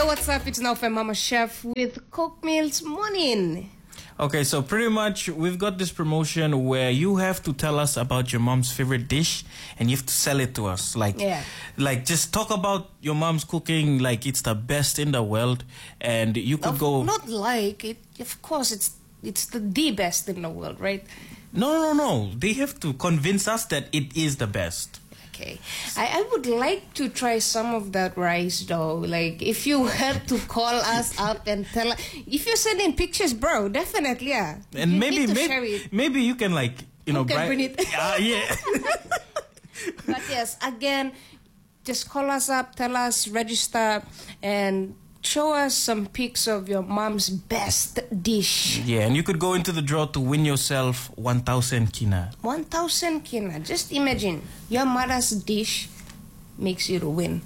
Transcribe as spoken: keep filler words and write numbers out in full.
what's up? It's now for Mama Chef with Coke Meals Morning. Okay, so pretty much we've got this promotion where you have to tell us about your mom's favorite dish and you have to sell it to us. Like, yeah. like just talk about your mom's cooking like it's the best in the world, and you could of, go. Not like it. Of course, it's it's the, the best in the world, right? No, no, no. They have to convince us that it is the best. Okay. I, I would like to try some of that rice though. Like if you had to call us up and tell us, if you're sending pictures, bro, definitely, yeah. And you maybe maybe, maybe you can like, you know, you can bring it. Uh, yeah. But yes, again, just call us up, tell us, register, and show us some pics of your mom's best dish. Yeah, and you could go into the draw to win yourself one thousand kina. one thousand kina. Just imagine, your mother's dish makes you to win.